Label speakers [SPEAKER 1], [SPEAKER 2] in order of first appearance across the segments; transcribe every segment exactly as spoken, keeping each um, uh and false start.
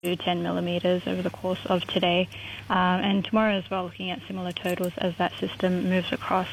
[SPEAKER 1] to ten millimetres over the course of today. Um, and tomorrow as well, looking at similar totals as that system moves across.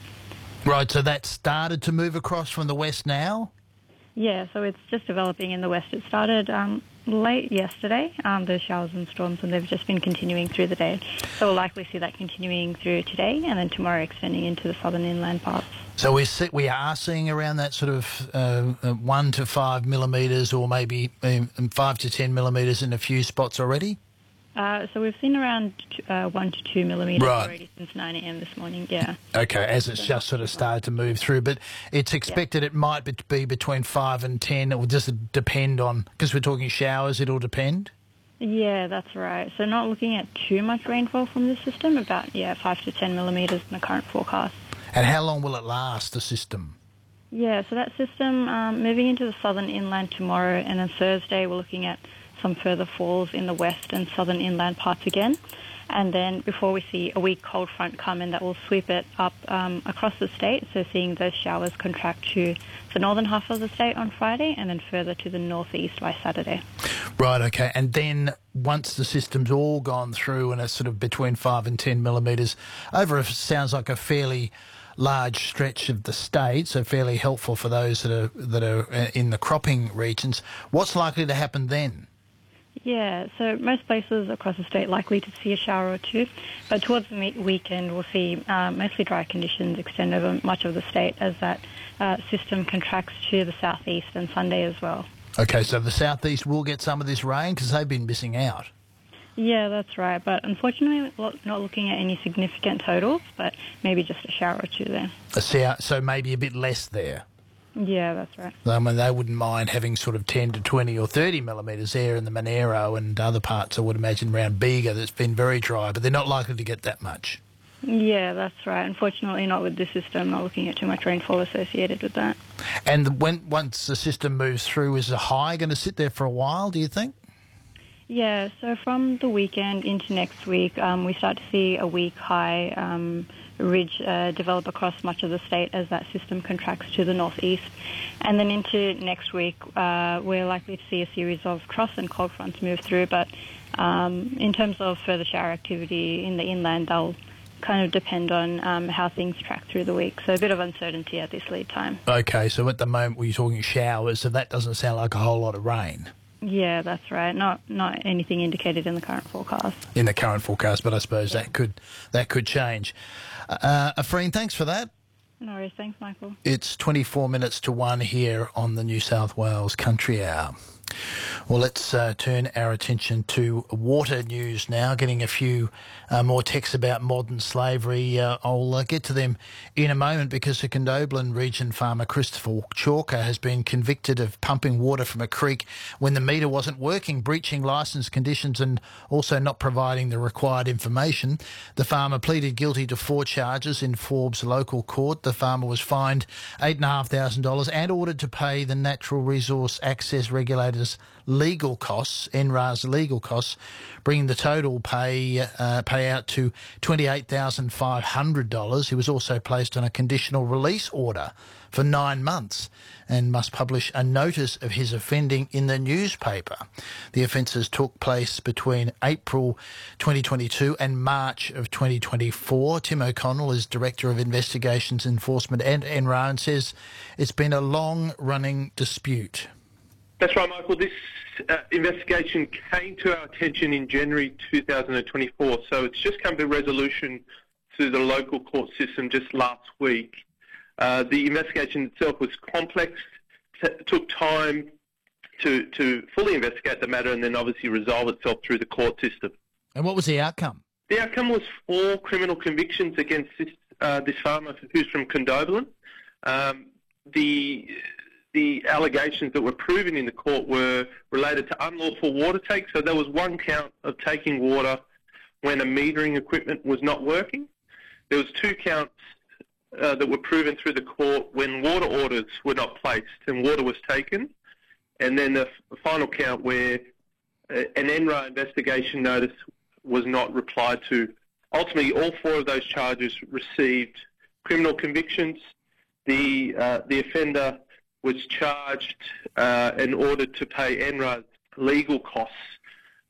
[SPEAKER 2] Right, so that started to move across from the west now?
[SPEAKER 1] Yeah, so it's just developing in the west. It started um, late yesterday, um, those showers and storms, and they've just been continuing through the day. So we'll likely see that continuing through today and then tomorrow extending into the southern inland parts.
[SPEAKER 2] So we see, we are seeing around that sort of uh, one to five millimetres or maybe um, five to ten millimetres in a few spots already?
[SPEAKER 1] Uh, so we've seen around uh, one to two millimetres
[SPEAKER 2] right.
[SPEAKER 1] already since nine a.m. this morning, yeah.
[SPEAKER 2] Okay, as it's just sort of started to move through. But it's expected yeah. it might be between five and ten. It will just depend on, because we're talking showers, it'll depend?
[SPEAKER 1] Yeah, that's right. So not looking at too much rainfall from the system, about, yeah, five to ten millimetres in the current forecast.
[SPEAKER 2] And how long will it last, the system?
[SPEAKER 1] Yeah, so that system um, moving into the southern inland tomorrow, and then Thursday we're looking at some further falls in the west and southern inland parts again. And then before we see a weak cold front come in that will sweep it up um, across the state, so seeing those showers contract to the northern half of the state on Friday and then further to the northeast by Saturday.
[SPEAKER 2] Right, okay. And then once the system's all gone through and it's sort of between five and ten millimetres, over a, sounds like a fairly large stretch of the state, so fairly helpful for those that are, that are in the cropping regions. What's likely to happen then?
[SPEAKER 1] Yeah, so most places across the state likely to see a shower or two, but towards the weekend we'll see uh, mostly dry conditions extend over much of the state as that uh, system contracts to the southeast and Sunday as well.
[SPEAKER 2] Okay, so the southeast will get some of this rain because they've been missing out.
[SPEAKER 1] Yeah, that's right, but unfortunately not looking at any significant totals, but maybe just a shower or two there.
[SPEAKER 2] A, so maybe a bit less there.
[SPEAKER 1] Yeah, that's right.
[SPEAKER 2] I mean, they wouldn't mind having sort of ten to twenty or thirty millimetres there in the Monero and other parts, I would imagine, around Bega that's been very dry, but they're not likely to get that much.
[SPEAKER 1] Yeah, that's right. Unfortunately, not with this system, not looking at too much rainfall associated with that.
[SPEAKER 2] And when once the system moves through, is the high going to sit there for a while, do you think?
[SPEAKER 1] Yeah, so from the weekend into next week, um, we start to see a weak high um, ridge uh, develop across much of the state as that system contracts to the northeast. And then into next week, uh, we're likely to see a series of troughs and cold fronts move through, but um, in terms of further shower activity in the inland, they'll kind of depend on um, how things track through the week. So a bit of uncertainty at this lead time.
[SPEAKER 2] Okay, so at the moment we're talking showers, so that doesn't sound like a whole lot of rain.
[SPEAKER 1] Yeah, that's right. Not not anything indicated in the current forecast.
[SPEAKER 2] In the current forecast, but I suppose that could that could change. Uh, Afreen, thanks for that.
[SPEAKER 1] No worries. Thanks, Michael.
[SPEAKER 2] It's twenty-four minutes to one here on the New South Wales Country Hour. Well, let's uh, turn our attention to water news now, getting a few uh, more texts about modern slavery. Uh, I'll uh, get to them in a moment because the Condobolin region farmer Christopher Chalker has been convicted of pumping water from a creek when the meter wasn't working, breaching licence conditions and also not providing the required information. The farmer pleaded guilty to four charges in Forbes local court. The farmer was fined eight thousand five hundred dollars and ordered to pay the Natural Resource Access Regulator's legal costs, N R A R's legal costs, bringing the total pay uh, payout to twenty-eight thousand five hundred dollars. He was also placed on a conditional release order for nine months and must publish a notice of his offending in the newspaper. The offences took place between April twenty twenty-two and March of twenty twenty-four. Tim O'Connell is Director of Investigations Enforcement at N R A and says it's been a long-running dispute.
[SPEAKER 3] That's right, Michael. This uh, investigation came to our attention in January two thousand twenty-four, so it's just come to resolution through the local court system just last week. Uh, the investigation itself was complex, t- took time to, to fully investigate the matter and then obviously resolve itself through the court system.
[SPEAKER 2] And what was the outcome?
[SPEAKER 3] The outcome was four criminal convictions against this, uh, this farmer who's from Condobolin. Um, the... The allegations that were proven in the court were related to unlawful water take. So there was one count of taking water when a metering equipment was not working. There was two counts uh, that were proven through the court when water orders were not placed and water was taken. And then the f- final count where uh, an N R A investigation notice was not replied to. Ultimately, all four of those charges received criminal convictions. The uh, the offender was charged uh, and ordered to pay N R A's legal costs